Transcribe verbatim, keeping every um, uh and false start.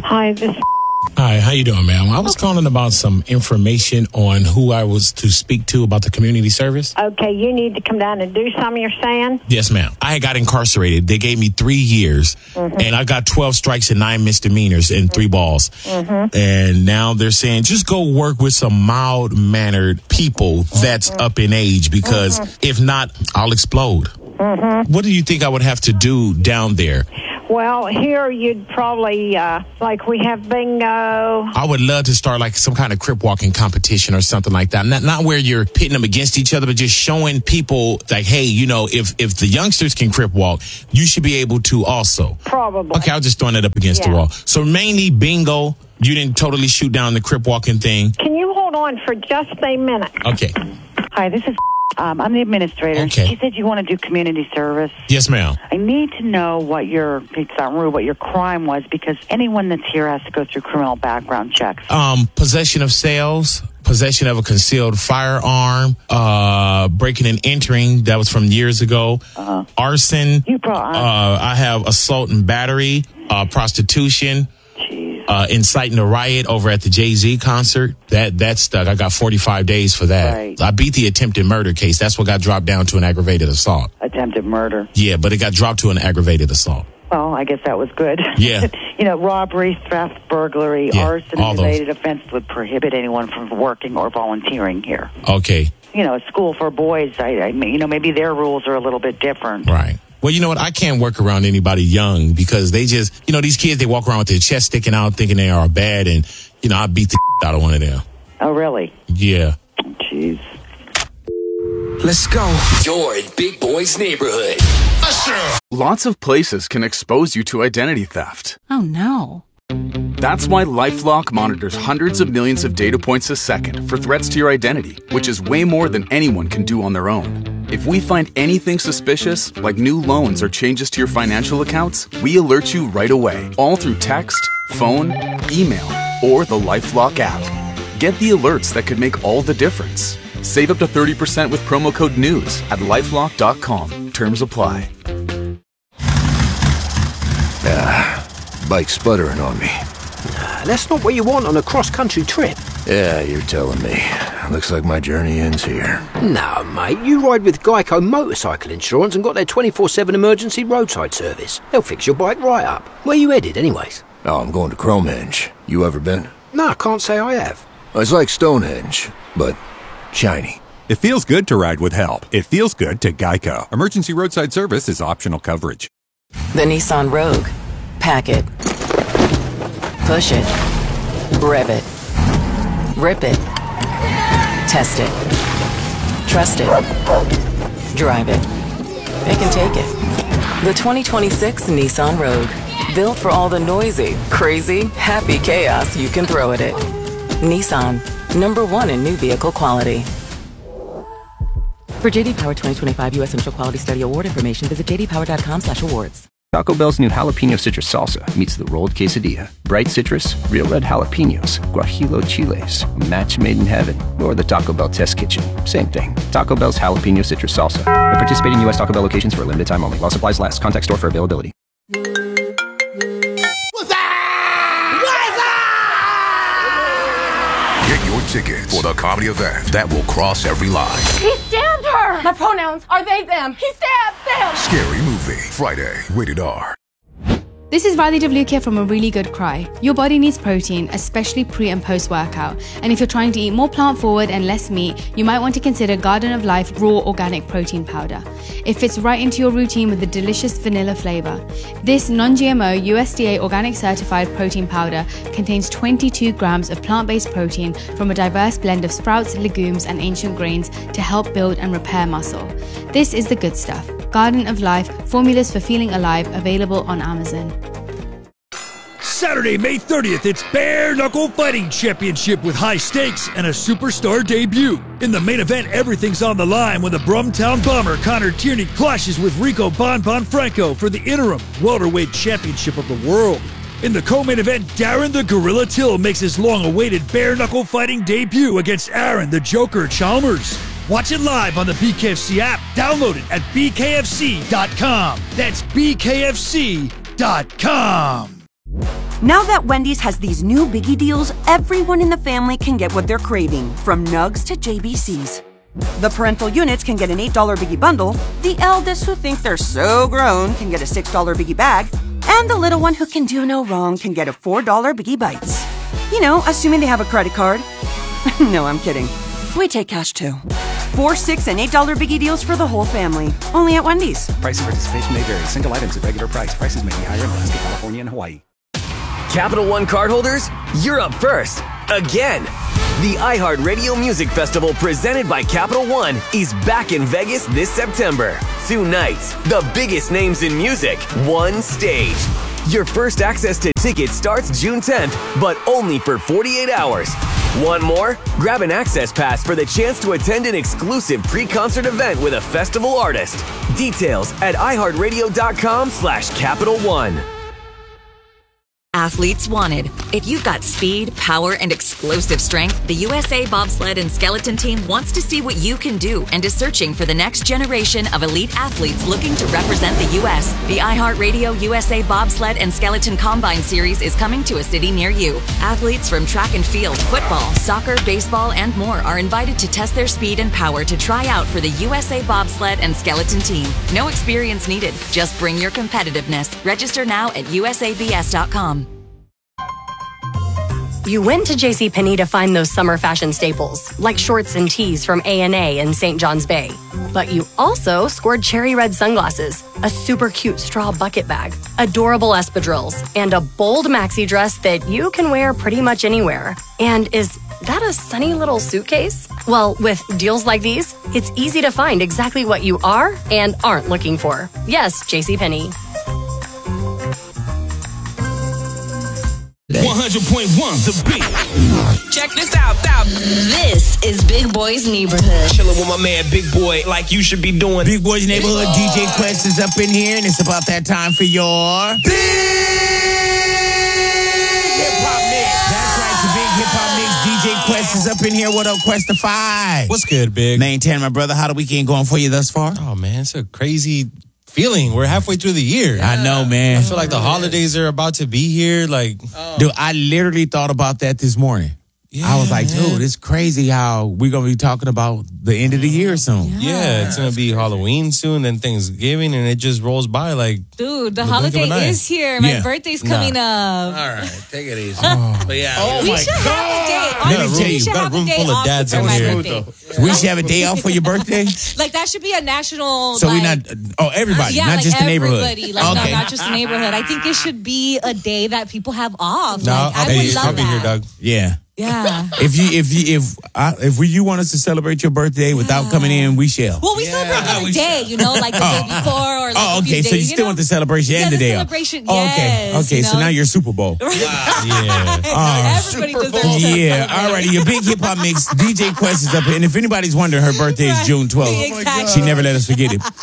Hi, this Hi, how you doing, ma'am? I was calling about some information on who I was to speak to about the community service. Okay, you need to come down and do something, you're saying? Yes, ma'am. I got incarcerated. They gave me three years, mm-hmm. and I got twelve strikes and nine misdemeanors and three balls. Mm-hmm. And now they're saying, just go work with some mild-mannered people that's mm-hmm. up in age, because mm-hmm. if not, I'll explode. Mm-hmm. What do you think I would have to do down there? Well, here you'd probably, uh, like we have bingo. I would love to start like some kind of crip walking competition or something like that. Not not where you're pitting them against each other, but just showing people like, hey, you know, if, if the youngsters can crip walk, you should be able to also. Probably. Okay, I'll just throwing it up against yeah. the wall. So mainly bingo. You didn't totally shoot down the crip walking thing. Can you hold on for just a minute? Okay. Hi, this is... Um, I'm the administrator. Okay. She said you want to do community service. Yes, ma'am. I need to know what your, it's not rude, what your crime was, because anyone that's here has to go through criminal background checks. Um, possession of sales, possession of a concealed firearm, uh, breaking and entering, that was from years ago, uh-huh. arson, you brought, uh, I have assault and battery, uh, prostitution. Uh, inciting a riot over at the Jay-Z concert. That that stuck. I got forty-five days for that. Right. I beat the attempted murder case. That's what got dropped down to an aggravated assault. Attempted murder. Yeah, but it got dropped to an aggravated assault. Well, I guess that was good. Yeah. You know, robbery, theft, burglary, yeah, arson-related offense would prohibit anyone from working or volunteering here. Okay. You know, a school for boys, I, I mean, you know, maybe their rules are a little bit different. Right. Well, you know what? I can't work around anybody young because they just, you know, these kids, they walk around with their chest sticking out thinking they are bad. And, you know, I beat the out of one of them. Oh, really? Yeah. Jeez. Let's go. You're in Big Boy's neighborhood. Usher. Lots of places can expose you to identity theft. Oh, no. That's why LifeLock monitors hundreds of millions of data points a second for threats to your identity, which is way more than anyone can do on their own. If we find anything suspicious, like new loans or changes to your financial accounts, we alert you right away, all through text, phone, email, or the LifeLock app. Get the alerts that could make all the difference. Save up to thirty percent with promo code NEWS at lifelock dot com. Terms apply. Ah, bike's sputtering on me. Nah, that's not what you want on a cross-country trip. Yeah, you're telling me. Looks like my journey ends here. No, mate, you ride with Geico Motorcycle Insurance and got their twenty-four seven emergency roadside service. They'll fix your bike right up. Where you headed, anyways? Oh, I'm going to Cromenge. You ever been? No, I can't say I have. It's like Stonehenge, but shiny. It feels good to ride with help. It feels good to Geico. Emergency roadside service is optional coverage. The Nissan Rogue. Pack it. Push it. Rev it. Rip it. Test it. Trust it. Drive it. It can take it. The twenty twenty-six Nissan Rogue. Built for all the noisy, crazy, happy chaos you can throw at it. Nissan. Number one in new vehicle quality. For J D Power twenty twenty-five U S Central Quality Study Award information, visit j d power dot com slash awards. Taco Bell's new jalapeno citrus salsa meets the rolled quesadilla. Bright citrus, real red jalapenos, guajillo chiles, a match made in heaven, or the Taco Bell test kitchen. Same thing. Taco Bell's jalapeno citrus salsa. At participating U S Taco Bell locations for a limited time only. While supplies last. Contact store for availability. Get your tickets for the comedy event that will cross every line. He stabbed her! My pronouns are they, them. He stabbed them! Scary Movie. Friday. Rated R. This is Riley Devlukia from A Really Good Cry. Your body needs protein, especially pre and post workout. And if you're trying to eat more plant forward and less meat, you might want to consider Garden of Life Raw Organic Protein Powder. It fits right into your routine with a delicious vanilla flavor. This non-G M O U S D A organic certified protein powder contains twenty-two grams of plant-based protein from a diverse blend of sprouts, legumes, and ancient grains to help build and repair muscle. This is the good stuff. Garden of Life, formulas for feeling alive, available on Amazon. Saturday, May thirtieth, it's Bare Knuckle Fighting Championship with high stakes and a superstar debut. In the main event, everything's on the line when the Brumtown Bomber Connor Tierney clashes with Rico Bon Bon Franco for the interim welterweight championship of the world. In the co-main event, Darren the Gorilla Till makes his long-awaited Bare Knuckle Fighting debut against Aaron the Joker Chalmers. Watch it live on the B K F C app. Download it at b k f c dot com. That's b k f c dot com. Now that Wendy's has these new biggie deals, everyone in the family can get what they're craving, from nugs to J B Cs. The parental units can get an eight dollar biggie bundle, the eldest who think they're so grown can get a six dollar biggie bag, and the little one who can do no wrong can get a four dollar biggie bites. You know, assuming they have a credit card. No, I'm kidding. We take cash too. Four, six, and eight dollar biggie deals for the whole family. Only at Wendy's. Price and participation may vary. Single items at regular price. Prices may be higher in Alaska, California, and Hawaii. Capital One cardholders, you're up first. Again. The iHeartRadio Music Festival presented by Capital One is back in Vegas this September. Two nights, the biggest names in music, one stage. Your first access to tickets starts June tenth, but only for forty-eight hours. Want more? Grab an access pass for the chance to attend an exclusive pre-concert event with a festival artist. Details at iHeartRadio.com slash Capital One. Athletes wanted. If you've got speed, power, and explosive strength, the U S A Bobsled and Skeleton Team wants to see what you can do and is searching for the next generation of elite athletes looking to represent the U S. The iHeartRadio U S A Bobsled and Skeleton Combine Series is coming to a city near you. Athletes from track and field, football, soccer, baseball, and more are invited to test their speed and power to try out for the U S A Bobsled and Skeleton Team. No experience needed. Just bring your competitiveness. Register now at U S A B S dot com. You went to JCPenney to find those summer fashion staples, like shorts and tees from A and A in Saint John's Bay. But you also scored cherry red sunglasses, a super cute straw bucket bag, adorable espadrilles, and a bold maxi dress that you can wear pretty much anywhere. And is that a sunny little suitcase? Well, with deals like these, it's easy to find exactly what you are and aren't looking for. Yes, JCPenney. one hundred point one The Beat. Check this out, out. This is Big Boy's Neighborhood. Chilling with my man Big Boy like you should be doing. Big Boy's Neighborhood, D J Quest is up in here, and it's about that time for your Big Hip Hop Mix. That's right, the Big Hip Hop Mix. D J Quest is up in here. What up, Questify? What's good, Big? Maintain, my brother. How the weekend going for you thus far? Oh, man, it's a crazy feeling. We're halfway through the year. Yeah. I know, man. I feel like the holidays are about to be here. Like, oh. Dude, I literally thought about that this morning. Yeah, I was like, dude, man. It's crazy how we're going to be talking about the end of the year soon. Yeah, yeah it's going to be Halloween soon, then Thanksgiving, and it just rolls by like... Dude, the, the holiday is here. My yeah. birthday's coming nah. All up. right, take it easy. oh. But yeah, oh we my should God. have a day. Let me tell you, we should got have a room a day full of dads off in for here. my birthday. We should have a day off for your birthday? Like, that should be a national... So like, we not... Oh, everybody, yeah, not like just the neighborhood. Everybody. Like, okay. no, not just the neighborhood. I think it should be a day that people have off. No, like, I'll, I would I'll, love I'll be that. here, Doug. Yeah. Yeah. If you if you if I, if we, you want us to celebrate your birthday without yeah. coming in, we shall. Well, we yeah, celebrate on a day, you know, like the day before or like oh, a few okay. days, So you, you still know? want the celebration yeah, and the, the day celebration, off? Yes, oh, okay. Okay. You know? So now you're Super Bowl. Wow. Yeah. Uh, Everybody Super deserves Bowl. it. Yeah. Alrighty. Your Big Hip Hop Mix. D J Quest is up here, and if anybody's wondering, her birthday is June twelfth. Exactly. She never let us forget it.